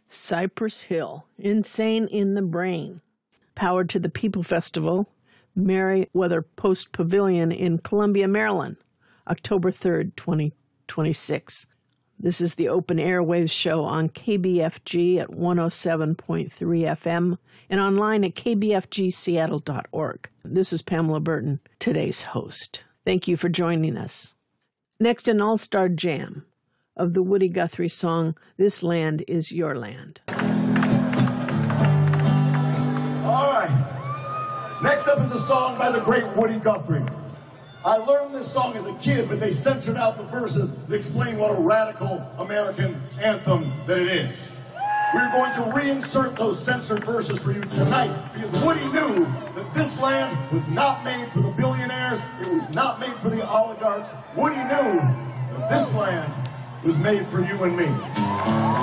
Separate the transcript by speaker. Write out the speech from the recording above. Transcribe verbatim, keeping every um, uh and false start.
Speaker 1: Cypress Hill, Insane in the Brain. Powered to the People Festival, Merriweather Post Pavilion in Columbia, Maryland, October third, twenty twenty-six. This is the Open Airwaves show on K B F G at one oh seven point three F M and online at k b f g seattle dot org. This is Pamela Burton, today's host. Thank you for joining us. Next, an all-star jam of the Woody Guthrie song, This Land Is Your Land.
Speaker 2: All right. Next up is a song by the great Woody Guthrie. I learned this song as a kid, but they censored out the verses that explain what a radical American anthem that it is. We're going to reinsert those censored verses for you tonight because Woody knew that this land was not made for the billionaires. It was not made for the oligarchs. Woody knew that this land was made for you and me.